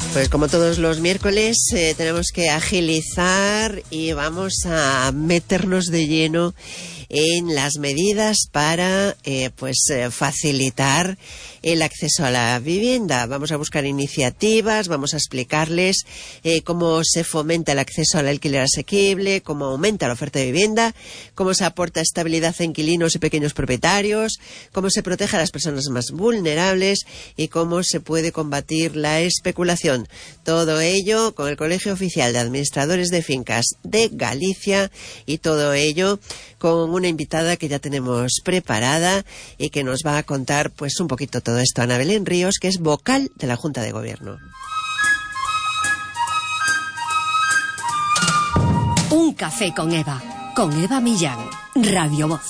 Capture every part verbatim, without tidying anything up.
Pues como todos los miércoles eh, tenemos que agilizar y vamos a meternos de lleno en las medidas para eh, pues eh, facilitar el acceso a la vivienda. Vamos a buscar iniciativas, vamos a explicarles eh, cómo se fomenta el acceso al alquiler asequible, cómo aumenta la oferta de vivienda, cómo se aporta estabilidad a inquilinos y pequeños propietarios, cómo se protege a las personas más vulnerables y cómo se puede combatir la especulación. Todo ello con el Colegio Oficial de Administradores de Fincas de Galicia y todo ello con una invitada que ya tenemos preparada y que nos va a contar pues un poquito todo esto, Ana Belén Ríos, que es vocal de la Junta de Gobierno. Un café con Eva, con Eva Millán, Radio Voz.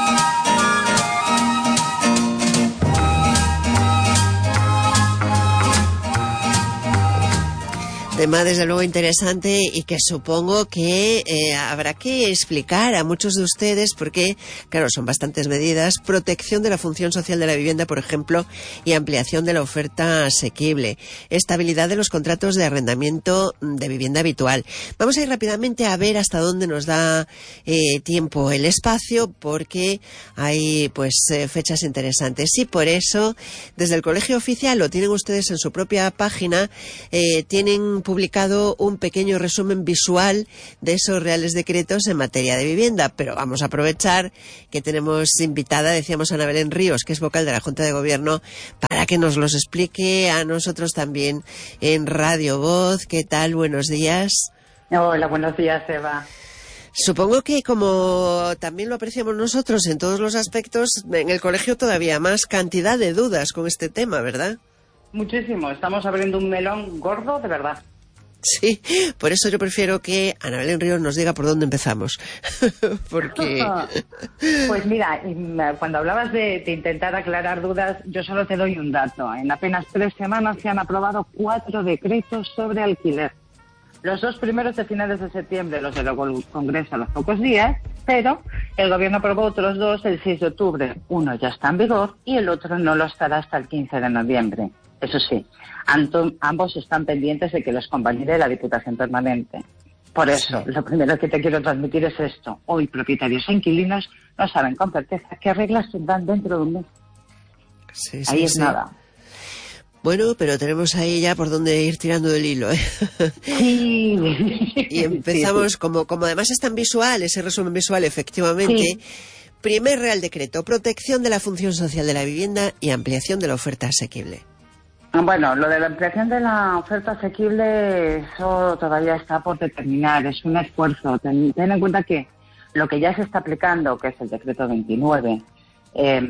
Tema desde luego interesante y que supongo que eh, habrá que explicar a muchos de ustedes porque, claro, son bastantes medidas. Protección de la función social de la vivienda, por ejemplo, y ampliación de la oferta asequible. Estabilidad de los contratos de arrendamiento de vivienda habitual. Vamos a ir rápidamente a ver hasta dónde nos da eh, tiempo el espacio porque hay pues eh, fechas interesantes. Y por eso, desde el Colegio Oficial, lo tienen ustedes en su propia página, eh, tienen publicado un pequeño resumen visual de esos reales decretos en materia de vivienda, pero vamos a aprovechar que tenemos invitada, decíamos, Ana Belén Ríos, que es vocal de la Junta de Gobierno, para que nos los explique a nosotros también en Radio Voz. ¿Qué tal? Buenos días. Hola, buenos días, Eva. Supongo que como también lo apreciamos nosotros en todos los aspectos, en el colegio todavía más cantidad de dudas con este tema, ¿verdad? Muchísimo, estamos abriendo un melón gordo, de verdad. Sí, por eso yo prefiero que Ana Belén Ríos nos diga por dónde empezamos. Porque... Pues mira, cuando hablabas de, de intentar aclarar dudas, yo solo te doy un dato. En apenas tres semanas se han aprobado cuatro decretos sobre alquiler. Los dos primeros de finales de septiembre, los del Congreso a los pocos días, pero el Gobierno aprobó otros dos el seis de octubre. Uno ya está en vigor y el otro no lo estará hasta el quince de noviembre. Eso sí, ambos están pendientes de que los convalide la Diputación Permanente. Por eso, lo primero que te quiero transmitir es esto. Hoy propietarios e inquilinos no saben con certeza qué reglas tendrán dentro de un mes. Sí, sí, Ahí es sí. nada. Bueno, pero tenemos ahí ya por dónde ir tirando del hilo, ¿eh? Sí. Y empezamos, sí, sí. como como además es tan visual, ese resumen visual, efectivamente. Sí. Primer Real Decreto, protección de la función social de la vivienda y ampliación de la oferta asequible. Bueno, lo de la ampliación de la oferta asequible, eso todavía está por determinar, es un esfuerzo. Ten, ten en cuenta que lo que ya se está aplicando, que es el decreto veintinueve, eh,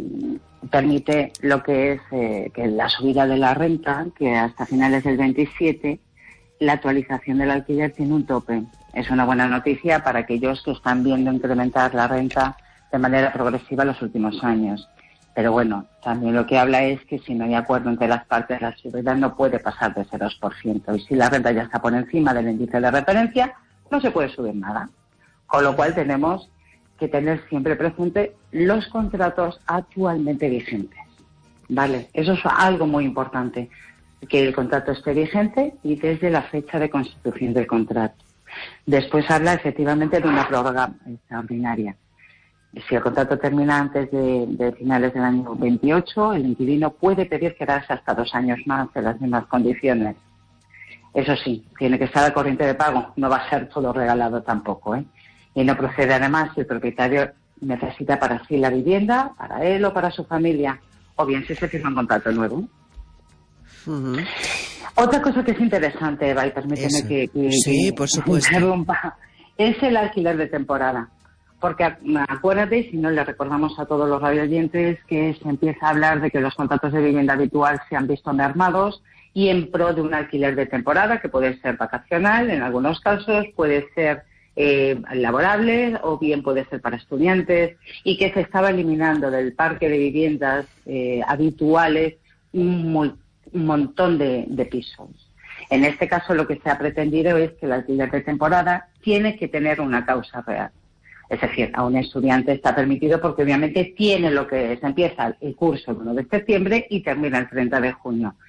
permite lo que es eh, que la subida de la renta, que hasta finales del veintisiete, la actualización del alquiler tiene un tope. Es una buena noticia para aquellos que están viendo incrementar la renta de manera progresiva en los últimos años. Pero bueno, también lo que habla es que si no hay acuerdo entre las partes, la subida no puede pasar de ese dos por ciento. Y si la renta ya está por encima del índice de referencia, no se puede subir nada. Con lo cual tenemos que tener siempre presente los contratos actualmente vigentes. ¿Vale? Eso es algo muy importante, que el contrato esté vigente y desde la fecha de constitución del contrato. Después habla efectivamente de una prórroga extraordinaria. Si el contrato termina antes de, de finales del año veintiocho, el inquilino puede pedir quedarse hasta dos años más en las mismas condiciones. Eso sí, tiene que estar al corriente de pago, no va a ser todo regalado tampoco, ¿eh? Y no procede además si el propietario necesita para sí la vivienda, para él o para su familia, o bien si se firma un contrato nuevo. Uh-huh. Otra cosa que es interesante, Eva, y permíteme que, que, sí, que por supuesto. interrumpa, es el alquiler de temporada. Porque acuérdate, y si no le recordamos a todos los radioyentes, que se empieza a hablar de que los contratos de vivienda habitual se han visto mermados y en pro de un alquiler de temporada, que puede ser vacacional en algunos casos, puede ser eh, laborable o bien puede ser para estudiantes, y que se estaba eliminando del parque de viviendas eh, habituales un, un montón de, de pisos. En este caso lo que se ha pretendido es que el alquiler de temporada tiene que tener una causa real. Es decir, a un estudiante está permitido porque obviamente tiene lo que es. Empieza el curso el uno de septiembre y termina el treinta de junio.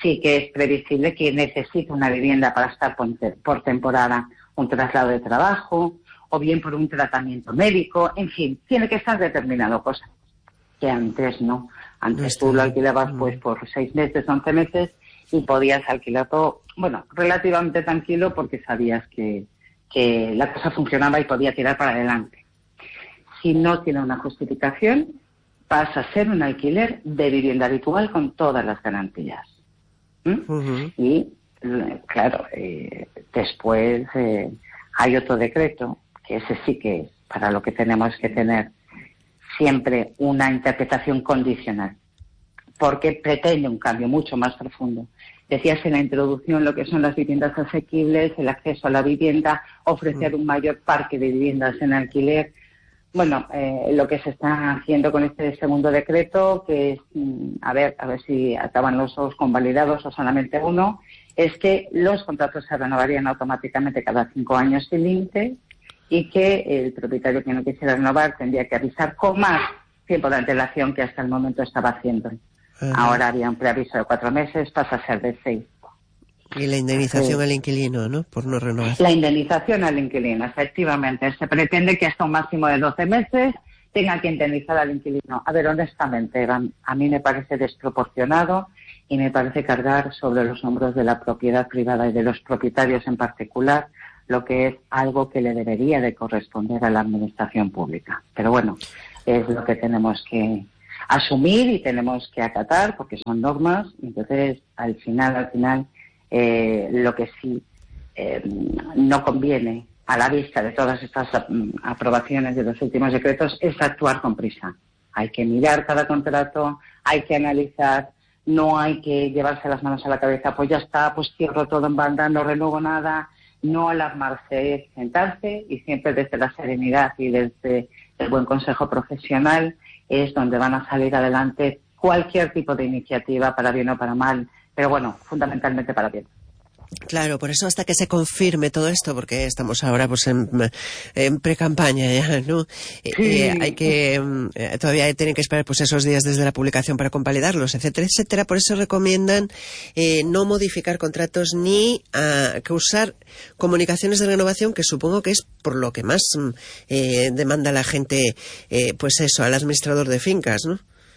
sí que es previsible que necesite una vivienda para estar por, por temporada, un traslado de trabajo, o bien por un tratamiento médico, en fin, tiene que estar determinado, cosa que antes no. Antes tú lo alquilabas pues por seis meses, once meses, y podías alquilar todo, bueno, relativamente tranquilo porque sabías que, que la cosa funcionaba y podía tirar para adelante. Si no tiene una justificación, pasa a ser un alquiler de vivienda habitual con todas las garantías. ¿Mm? Uh-huh. Y, claro, eh, después eh, hay otro decreto, que ese sí que es para lo que tenemos que tener siempre una interpretación condicional, porque pretende un cambio mucho más profundo. Decías en la introducción lo que son las viviendas asequibles, el acceso a la vivienda, ofrecer un mayor parque de viviendas en alquiler. Bueno, eh, lo que se está haciendo con este segundo decreto, que es, a ver, a ver si acaban los dos convalidados o solamente uno, es que los contratos se renovarían automáticamente cada cinco años sin límite y que el propietario que no quisiera renovar tendría que avisar con más tiempo de antelación que hasta el momento estaba haciendo. Uh-huh. Ahora había un preaviso de cuatro meses, pasa a ser de seis. Y la indemnización sí. al inquilino, ¿no? Por no renovar. La indemnización al inquilino, efectivamente. Se pretende que hasta un máximo de doce meses tenga que indemnizar al inquilino. A ver, honestamente, a mí me parece desproporcionado y me parece cargar sobre los hombros de la propiedad privada y de los propietarios en particular, lo que es algo que le debería de corresponder a la administración pública. Pero bueno, es lo que tenemos que asumir y tenemos que acatar porque son normas. Entonces, al final, al final, eh, lo que sí eh, no conviene a la vista de todas estas aprobaciones de los últimos decretos es actuar con prisa. Hay que mirar cada contrato, hay que analizar, no hay que llevarse las manos a la cabeza, pues ya está, pues cierro todo en banda, no renuevo nada. No alarmarse, es sentarse y siempre desde la serenidad y desde el buen consejo profesional es donde van a salir adelante cualquier tipo de iniciativa, para bien o para mal, pero bueno, fundamentalmente para bien. Claro, por eso hasta que se confirme todo esto, porque estamos ahora pues en, en pre-campaña ya, ¿no? Sí. Eh, hay que, eh, todavía tienen que esperar pues esos días desde la publicación para convalidarlos, etcétera, etcétera. Por eso recomiendan eh, no modificar contratos ni uh, causar comunicaciones de renovación, que supongo que es por lo que más eh, demanda la gente, eh, pues eso, al administrador de fincas, ¿no?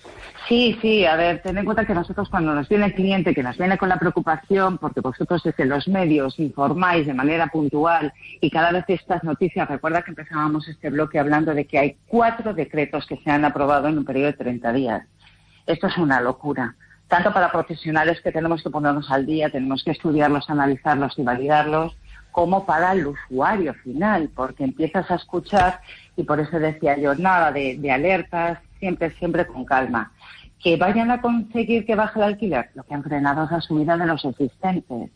Sí, sí, a ver, ten en cuenta que nosotros cuando nos viene el cliente, que nos viene con la preocupación, porque vosotros desde los medios informáis de manera puntual y cada vez estas noticias, recuerda que empezábamos este bloque hablando de que hay cuatro decretos que se han aprobado en un periodo de treinta días. Esto es una locura, tanto para profesionales que tenemos que ponernos al día, tenemos que estudiarlos, analizarlos y validarlos, como para el usuario final, porque empiezas a escuchar, y por eso decía yo, nada de, de alertas, siempre, siempre con calma. Que vayan a conseguir que baje el alquiler, lo que han frenado es la subida de los existentes.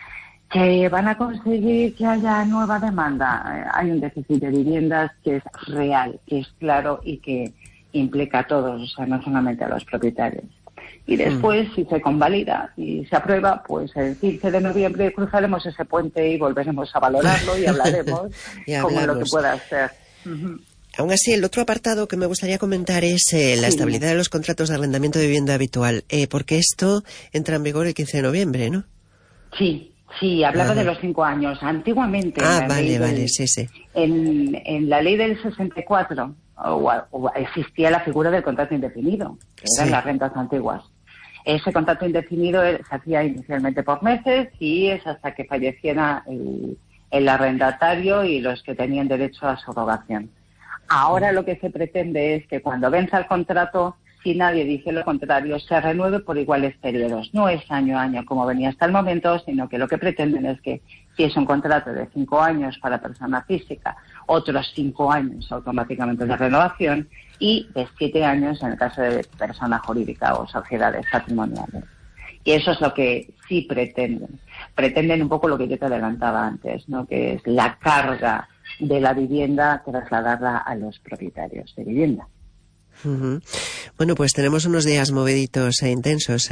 Que van a conseguir que haya nueva demanda. Hay un déficit de viviendas que es real, que es claro y que implica a todos, o sea, no solamente a los propietarios. Y después, mm. si se convalida y se aprueba, pues el quince de noviembre cruzaremos ese puente y volveremos a valorarlo y hablaremos como lo que pueda ser. Uh-huh. Aún así, el otro apartado que me gustaría comentar es eh, la sí. estabilidad de los contratos de arrendamiento de vivienda habitual, eh, porque esto entra en vigor el quince de noviembre, ¿no? Sí, sí, hablaba Ajá. de los cinco años. Antiguamente, ah, en la vale, ley vale, del, sí, sí. En, en la ley del sesenta y cuatro o, o existía la figura del contrato indefinido, que eran sí. las rentas antiguas. Ese contrato indefinido se hacía inicialmente por meses y es hasta que falleciera el, el arrendatario y los que tenían derecho a subrogación. Ahora lo que se pretende es que cuando venza el contrato, si nadie dice lo contrario, se renueve por iguales periodos. No es año a año como venía hasta el momento, sino que lo que pretenden es que si es un contrato de cinco años para persona física, otros cinco años automáticamente de renovación y de siete años en el caso de persona jurídica o sociedades patrimoniales. Y eso es lo que sí pretenden. Pretenden un poco lo que yo te adelantaba antes, ¿no? Que es la carga de la vivienda, trasladarla a los propietarios de vivienda. Uh-huh. Bueno, pues tenemos unos días moviditos e intensos, ¿eh?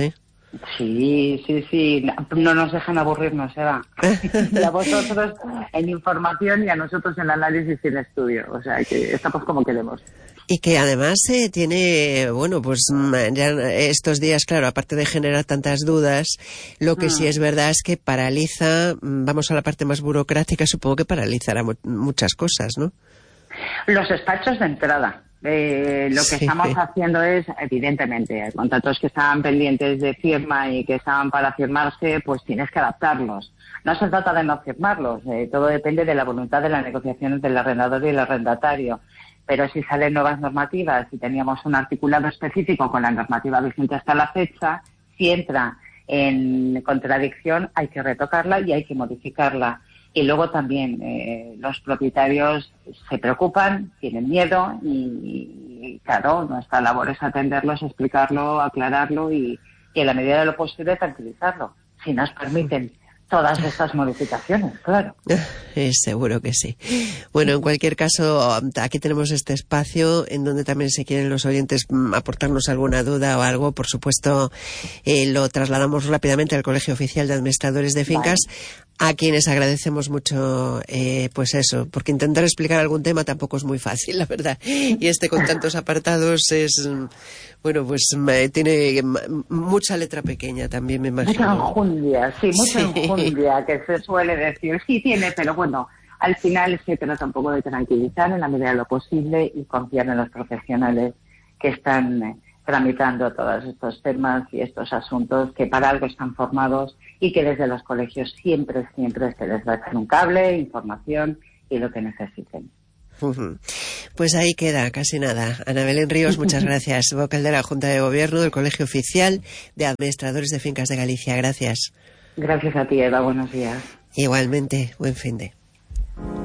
Sí, sí, sí. No nos dejan aburrirnos, Eva. Y a vosotros en información y a nosotros en análisis y en estudio. O sea, que estamos como queremos. Y que además eh, tiene, bueno, pues ya estos días, claro, aparte de generar tantas dudas, lo que mm. sí es verdad es que paraliza, vamos a la parte más burocrática, supongo que paralizará mu- muchas cosas, ¿no? Los despachos de entrada. Eh, lo que sí. estamos haciendo es, evidentemente, contratos que estaban pendientes de firma y que estaban para firmarse, pues tienes que adaptarlos. No se trata de no firmarlos, eh, todo depende de la voluntad de las negociaciones del arrendador y el arrendatario. Pero si salen nuevas normativas, si teníamos un articulado específico con la normativa vigente hasta la fecha, si entra en contradicción hay que retocarla y hay que modificarla. Y luego también eh, los propietarios se preocupan, tienen miedo y, y claro, nuestra labor es atenderlos, explicarlo, aclararlo y, y en la medida de lo posible tranquilizarlo, si nos permiten todas estas modificaciones, claro. Eh, seguro que sí. Bueno, en cualquier caso, aquí tenemos este espacio en donde también si quieren los oyentes aportarnos alguna duda o algo, por supuesto, eh, lo trasladamos rápidamente al Colegio Oficial de Administradores de Fincas, vale. A quienes agradecemos mucho, eh, pues eso, porque intentar explicar algún tema tampoco es muy fácil, la verdad. Y este con tantos apartados es, bueno, pues tiene mucha letra pequeña también, me imagino. Mucha enjundia, sí, mucha sí. enjundia, que se suele decir. Sí tiene, pero bueno, al final se trata un poco de tranquilizar en la medida de lo posible y confiar en los profesionales que están eh, tramitando todos estos temas y estos asuntos, que para algo están formados y que desde los colegios siempre, siempre se les va a echar un cable, información y lo que necesiten. Pues ahí queda, casi nada. Ana Belén Ríos, muchas gracias. Vocal de la Junta de Gobierno del Colegio Oficial de Administradores de Fincas de Galicia. Gracias. Gracias a ti, Eva. Buenos días. Igualmente, buen fin de.